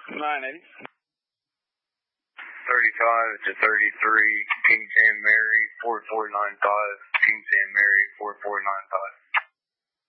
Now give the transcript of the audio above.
980. 35 to 33, King Sam Mary, 4495, King Sam Mary, 4495.